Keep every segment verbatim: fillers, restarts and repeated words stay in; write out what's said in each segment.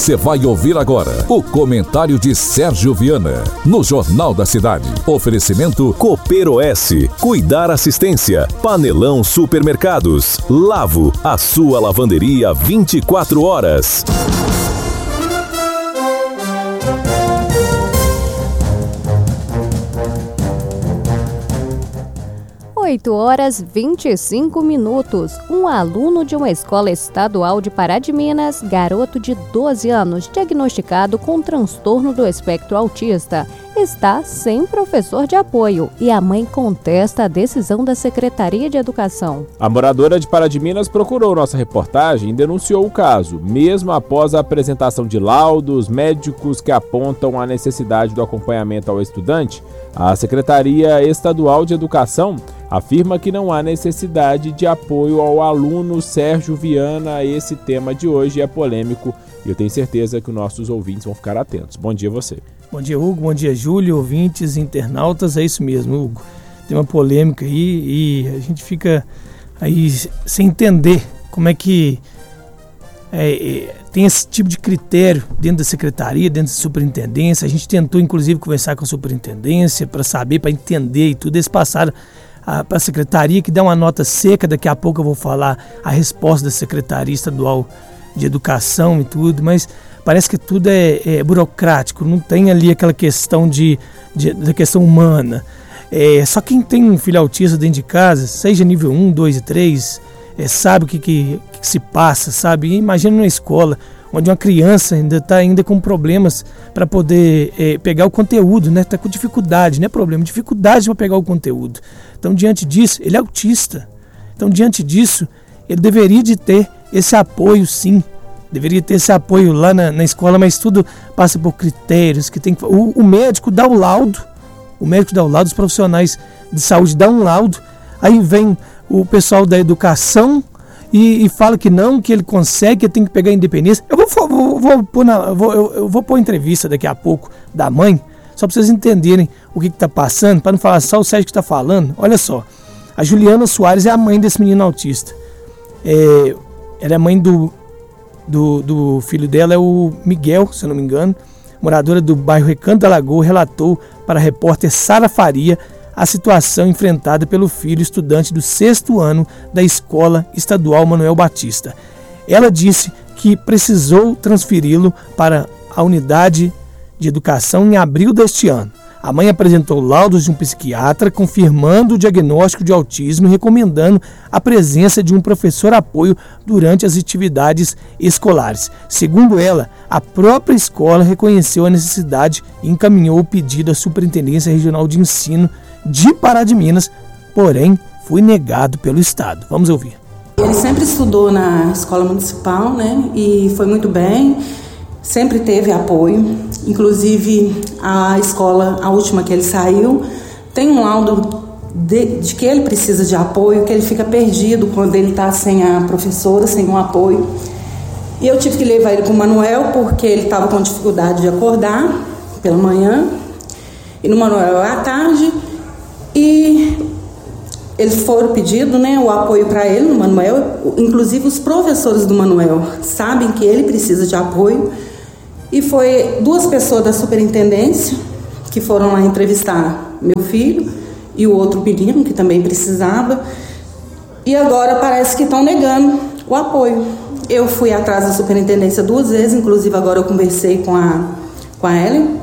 Você vai ouvir agora o comentário de Sérgio Viana no Jornal da Cidade. Oferecimento Cooper O S, Cuidar Assistência, Panelão Supermercados, Lavo, a sua lavanderia vinte e quatro horas. oito horas e vinte e cinco minutos. Um aluno de uma escola estadual de Pará de Minas, garoto de doze anos, diagnosticado com transtorno do espectro autista, está sem professor de apoio e a mãe contesta a decisão da Secretaria de Educação. A moradora de Pará de Minas procurou nossa reportagem e denunciou o caso, mesmo após a apresentação de laudos médicos que apontam a necessidade do acompanhamento ao estudante. A Secretaria Estadual de Educação afirma que não há necessidade de apoio ao aluno Sérgio Viana. Esse tema de hoje é polêmico e eu tenho certeza que os nossos ouvintes vão ficar atentos. Bom dia a você. Bom dia, Hugo. Bom dia, Júlio, ouvintes, internautas. É isso mesmo, Hugo. Tem uma polêmica aí e a gente fica aí sem entender como é que é, é, tem esse tipo de critério dentro da secretaria, dentro da superintendência. A gente tentou, inclusive, conversar com a superintendência para saber, para entender e tudo. Eles passaram para a secretaria, que dá uma nota seca. Daqui a pouco eu vou falar a resposta da Secretaria Estadual de Educação e tudo, mas parece que tudo é, é burocrático, não tem ali aquela questão de, de, da questão humana. É, só quem tem um filho autista dentro de casa, seja nível um, dois e três, é, sabe o que, que, que se passa, sabe? E imagina na escola, onde uma criança ainda está ainda com problemas para poder é, pegar o conteúdo, né? Está com dificuldade, não é problema, dificuldade para pegar o conteúdo. Então, diante disso, ele é autista. Então, diante disso, ele deveria de ter esse apoio, sim. Deveria ter esse apoio lá na, na escola, mas tudo passa por critérios que tem que... O, o médico dá o laudo, o médico dá o laudo, os profissionais de saúde dão um laudo, aí vem o pessoal da educação e, e fala que não, que ele consegue, que tem que pegar a independência. Eu vou, vou, vou, pôr, na, vou, eu, eu vou pôr entrevista daqui a pouco da mãe, só para vocês entenderem o que está passando, para não falar só o Sérgio que está falando. Olha só, a Juliana Soares é a mãe desse menino autista. É, ela é mãe do... Do, do filho dela, é o Miguel, se eu não me engano, moradora do bairro Recanto da Lagoa, relatou para a repórter Sara Faria a situação enfrentada pelo filho estudante do sexto ano da Escola Estadual Manuel Batista. Ela disse que precisou transferi-lo para a unidade de educação em abril deste ano. A mãe apresentou laudos de um psiquiatra confirmando o diagnóstico de autismo e recomendando a presença de um professor apoio durante as atividades escolares. Segundo ela, a própria escola reconheceu a necessidade e encaminhou o pedido à Superintendência Regional de Ensino de Pará de Minas, porém foi negado pelo Estado. Vamos ouvir. Ele sempre estudou na escola municipal, né, e foi muito bem. Sempre teve apoio, inclusive a escola, a última que ele saiu, tem um laudo de, de que ele precisa de apoio, que ele fica perdido quando ele está sem a professora, sem um apoio. E eu tive que levar ele para o Manuel, porque ele estava com dificuldade de acordar pela manhã, e no Manuel é à tarde, e eles foram pedindo, né, o apoio para ele no Manuel, inclusive os professores do Manuel sabem que ele precisa de apoio. E foi duas pessoas da superintendência que foram lá entrevistar meu filho e o outro menino que também precisava. E agora parece que estão negando o apoio. Eu fui atrás da superintendência duas vezes, inclusive agora eu conversei com a, com a Ellen.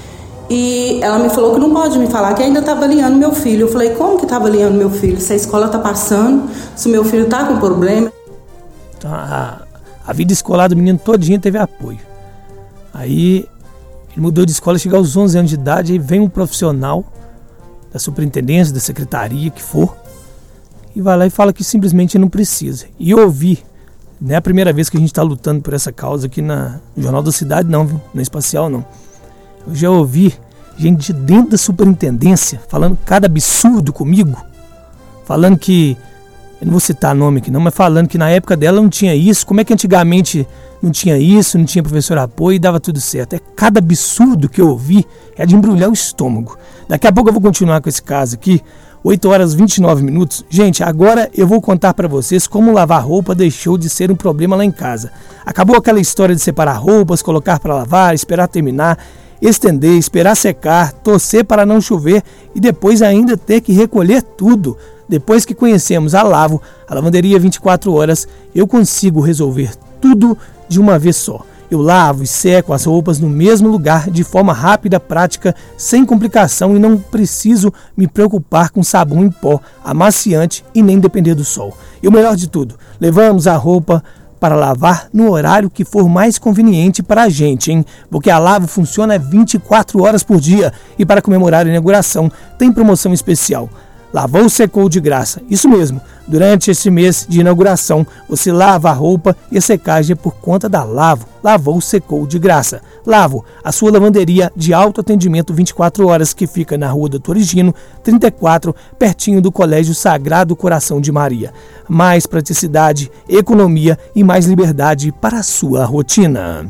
E ela me falou que não pode me falar, que ainda está avaliando meu filho. Eu falei, como que está avaliando meu filho? Se a escola está passando, se o meu filho está com problema. Então, a, a vida escolar do menino todinha teve apoio. Aí ele mudou de escola, chegou aos onze anos de idade, aí vem um profissional da superintendência, da secretaria, que for, e vai lá e fala que simplesmente não precisa. E eu ouvi, não é a primeira vez que a gente está lutando por essa causa aqui na, no Jornal da Cidade, não, viu? Na Espacial, não. Eu já ouvi gente de dentro da superintendência falando cada absurdo comigo, falando que, eu não vou citar nome aqui não, mas falando que na época dela não tinha isso, como é que antigamente não tinha isso, não tinha professor apoio e dava tudo certo. É cada absurdo que eu ouvi, é de embrulhar o estômago. Daqui a pouco eu vou continuar com esse caso aqui, oito horas e vinte e nove minutos. Gente, agora eu vou contar para vocês como lavar roupa deixou de ser um problema lá em casa. Acabou aquela história de separar roupas, colocar para lavar, esperar terminar, estender, esperar secar, torcer para não chover e depois ainda ter que recolher tudo. Depois que conhecemos a Lavo, a lavanderia vinte e quatro horas, eu consigo resolver tudo de uma vez só. Eu lavo e seco as roupas no mesmo lugar de forma rápida, prática, sem complicação e não preciso me preocupar com sabão em pó, amaciante e nem depender do sol. E o melhor de tudo, levamos a roupa para lavar no horário que for mais conveniente para a gente, hein? Porque a Lavo funciona vinte e quatro horas por dia e para comemorar a inauguração tem promoção especial. Lavou, secou de graça. Isso mesmo, durante esse mês de inauguração, você lava a roupa e a secagem é por conta da Lavo. Lavou, secou de graça. Lavo, a sua lavanderia de autoatendimento vinte e quatro horas que fica na rua Doutor Higino, trinta e quatro, pertinho do Colégio Sagrado Coração de Maria. Mais praticidade, economia e mais liberdade para a sua rotina.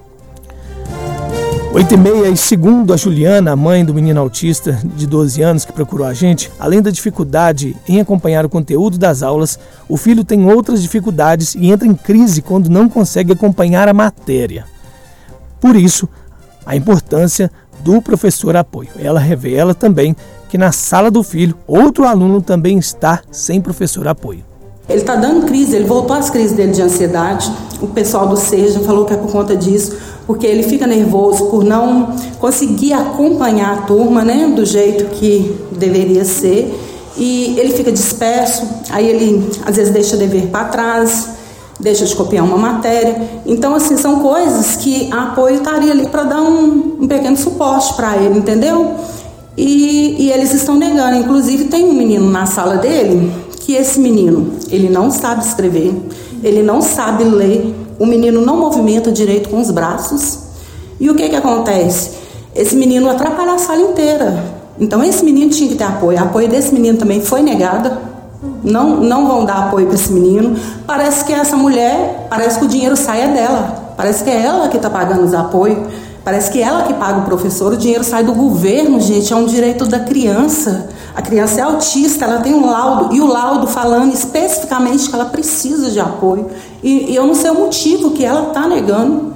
oito e meia, e segundo a Juliana, a mãe do menino autista de doze anos que procurou a gente, além da dificuldade em acompanhar o conteúdo das aulas, o filho tem outras dificuldades e entra em crise quando não consegue acompanhar a matéria. Por isso, a importância do professor apoio. Ela revela também que na sala do filho, outro aluno também está sem professor apoio. Ele está dando crise, ele voltou às crises dele de ansiedade. O pessoal do SEJA falou que é por conta disso, porque ele fica nervoso por não conseguir acompanhar a turma, né, do jeito que deveria ser. E ele fica disperso, aí ele às vezes deixa dever para trás, deixa de copiar uma matéria. Então, assim, são coisas que a apoio estaria ali para dar um, um pequeno suporte para ele, entendeu? E, e eles estão negando. Inclusive, tem um menino na sala dele que esse menino, ele não sabe escrever, ele não sabe ler, o menino não movimenta direito com os braços. E o que que acontece? Esse menino atrapalha a sala inteira. Então esse menino tinha que ter apoio. O apoio desse menino também foi negado. Não, não vão dar apoio para esse menino. Parece que essa mulher, parece que o dinheiro sai é dela. Parece que é ela que está pagando os apoios. Parece que é ela que paga o professor. O dinheiro sai do governo, gente. É um direito da criança. A criança é autista, ela tem um laudo, e o laudo falando especificamente que ela precisa de apoio. E, e eu não sei o motivo que ela está negando.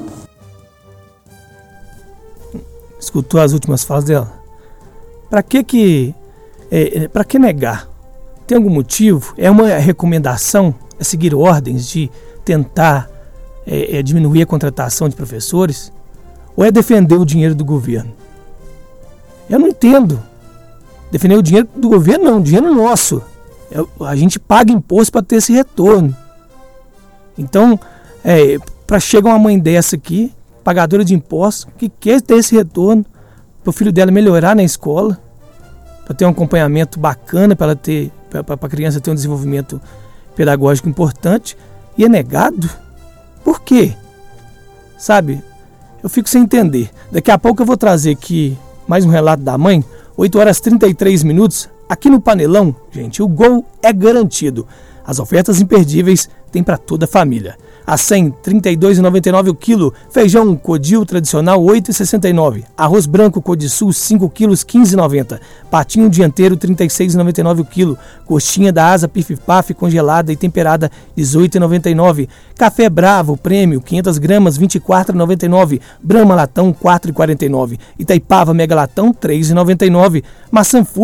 Escutou as últimas falas dela? Para que que... É, para que negar? Tem algum motivo? É uma recomendação? É seguir ordens de tentar é, é, diminuir a contratação de professores? Ou é defender o dinheiro do governo? Eu não entendo. Defender o dinheiro do governo não, o dinheiro nosso. É, a gente paga imposto para ter esse retorno. Então, é, para chegar uma mãe dessa aqui, pagadora de impostos, que quer ter esse retorno, para o filho dela melhorar na escola, para ter um acompanhamento bacana, para ela ter, para a criança ter um desenvolvimento pedagógico importante, e é negado? Por quê? Sabe, eu fico sem entender. Daqui a pouco eu vou trazer aqui mais um relato da mãe. oito horas e trinta e três minutos, aqui no Panelão, gente, o gol é garantido. As ofertas imperdíveis tem para toda a família. A cem, trinta e dois reais e noventa e nove centavos o quilo. Feijão Codil tradicional, oito reais e sessenta e nove centavos. Arroz branco Codisul, cinco quilos, quinze reais e noventa centavos. Patinho dianteiro, trinta e seis reais e noventa e nove centavos o quilo. Coxinha da asa Pif-Paf congelada e temperada, dezoito reais e noventa e nove centavos. Café Bravo Prêmio, quinhentas gramas, vinte e quatro reais e noventa e nove centavos. Brahma Latão, quatro reais e quarenta e nove centavos. Itaipava Mega Latão, três reais e noventa e nove centavos. Maçã